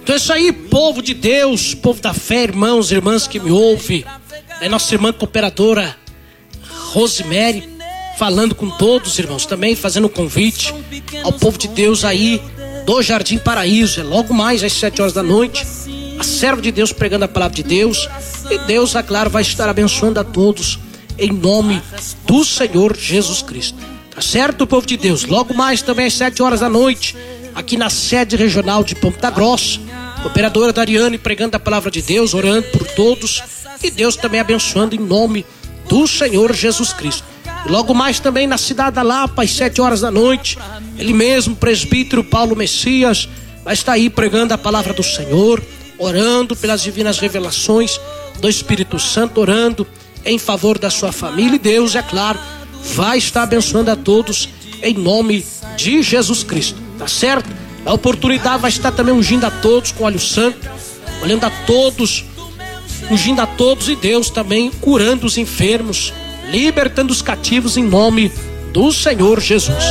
Então é isso aí, povo de Deus, povo da fé, irmãos e irmãs que me ouvem. É nossa irmã cooperadora Rosemary falando com todos, irmãos, também fazendo um convite ao povo de Deus aí do Jardim Paraíso. É logo mais às 7 horas da noite, a serva de Deus pregando a palavra de Deus. E Deus, é claro, vai estar abençoando a todos em nome do Senhor Jesus Cristo. Tá certo, povo de Deus? Logo mais também às 7 horas da noite, aqui na sede regional de Ponta Grossa, cooperadora Dariane pregando a palavra de Deus, orando por todos, e Deus também abençoando em nome do Senhor Jesus Cristo. E logo mais também na cidade da Lapa, às 7 horas da noite, ele mesmo, presbítero Paulo Messias, vai estar aí pregando a palavra do Senhor, orando pelas divinas revelações do Espírito Santo, orando em favor da sua família. E Deus, é claro, vai estar abençoando a todos em nome de Jesus Cristo, tá certo? A oportunidade vai estar também ungindo a todos com óleo santo, olhando a todos, ungindo a todos, e Deus também curando os enfermos, libertando os cativos em nome do Senhor Jesus.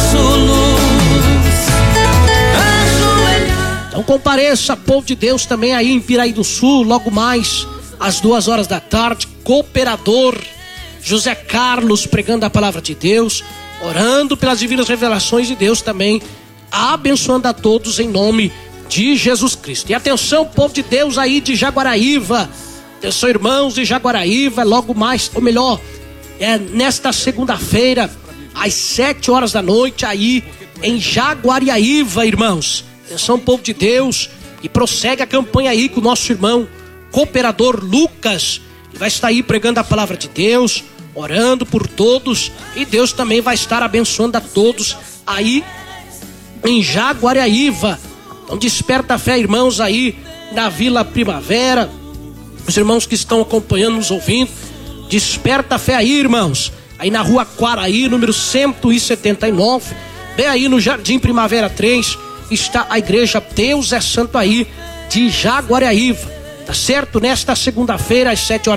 Então compareça, povo de Deus, também aí em Piraí do Sul, logo mais às 2 horas da tarde, cooperador José Carlos pregando a palavra de Deus, orando pelas divinas revelações de Deus, também abençoando a todos em nome de Jesus Cristo. E atenção, povo de Deus aí de Jaguaraíva, atenção, irmãos de Jaguaraíva, logo mais, ou melhor, nesta segunda-feira, às 7 horas da noite, aí em Jaguariaíva, irmãos. Atenção, povo de Deus, e prossegue a campanha aí com o nosso irmão cooperador Lucas, que vai estar aí pregando a palavra de Deus, orando por todos, e Deus também vai estar abençoando a todos aí em Jaguariaíva. Então desperta a fé, irmãos, aí na Vila Primavera, os irmãos que estão acompanhando, nos ouvindo, desperta a fé aí, irmãos, aí na Rua Quaraí, número 179, bem aí no Jardim Primavera 3, está a igreja Deus é Santo aí de Jaguariaíva, tá certo? Nesta segunda-feira às 7 horas